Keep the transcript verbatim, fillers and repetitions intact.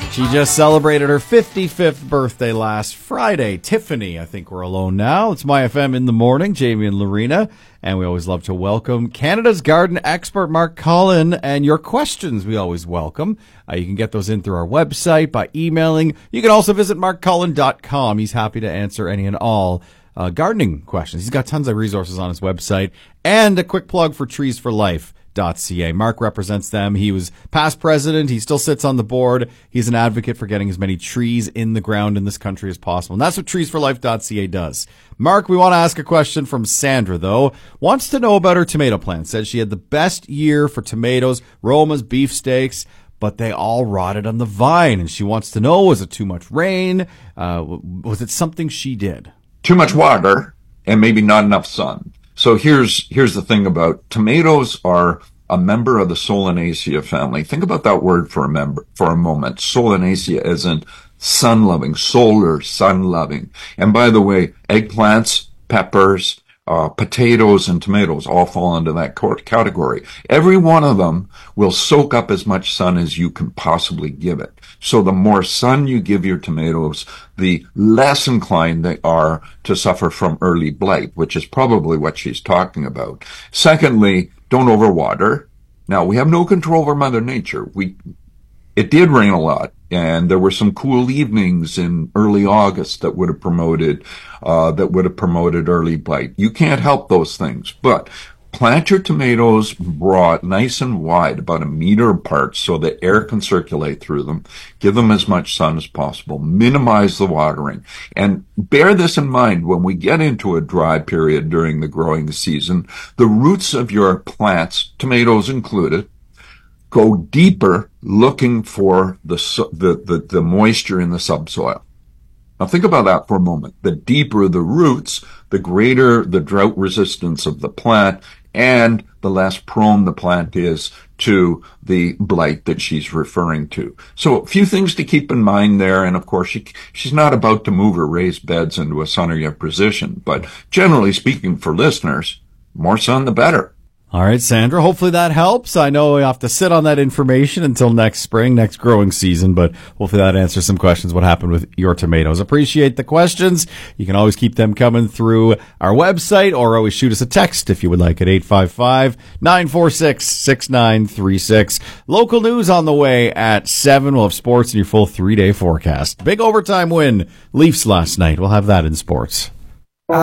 She just celebrated her fifty-fifth birthday last Friday. Tiffany, I think we're alone now. It's My F M in the morning, Jamie and Lorena. And we always love to welcome Canada's garden expert, Mark Cullen. And your questions we always welcome. Uh, you can get those in through our website by emailing. You can also visit mark cullen dot com. He's happy to answer any and all uh, gardening questions. He's got tons of resources on his website. And a quick plug for Trees for Life. .ca. Mark represents them. He was past president. He still sits on the board. He's an advocate for getting as many trees in the ground in this country as possible. And that's what trees for life dot c a does. Mark, we want to ask a question from Sandra, though. Wants to know about her tomato plant. Says she had the best year for tomatoes, Romas, beefsteaks, but they all rotted on the vine. And she wants to know, was it too much rain? Uh, was it something she did? Too much water and maybe not enough sun. So here's here's the thing about tomatoes are a member of the Solanaceae family. Think about that word for a member for a moment. Solanaceae as in sun-loving, solar, sun-loving. And by the way, eggplants, peppers, uh, potatoes, and tomatoes all fall into that category. Every one of them will soak up as much sun as you can possibly give it. So the more sun you give your tomatoes, the less inclined they are to suffer from early blight, which is probably what she's talking about. Secondly, don't overwater. Now, we have no control over Mother Nature. We, it did rain a lot, and there were some cool evenings in early August that would have promoted, uh, that would have promoted early blight. You can't help those things, but plant your tomatoes broad, nice and wide, about a meter apart so that air can circulate through them. Give them as much sun as possible. Minimize the watering. And bear this in mind when we get into a dry period during the growing season. The roots of your plants, tomatoes included, go deeper looking for the, the, the, the moisture in the subsoil. Now think about that for a moment. The deeper the roots, the greater the drought resistance of the plant, and the less prone the plant is to the blight that she's referring to. So a few things to keep in mind there. And of course, she, she's not about to move her raised beds into a sunnier position. But generally speaking, for listeners, more sun, the better. All right, Sandra, hopefully that helps. I know we have to sit on that information until next spring, next growing season, but hopefully that answers some questions what happened with your tomatoes. Appreciate the questions. You can always keep them coming through our website or always shoot us a text if you would like at eight five five, nine four six, six nine three six. Local news on the way at seven. We'll have sports in your full three-day forecast. Big overtime win, Leafs last night. We'll have that in sports.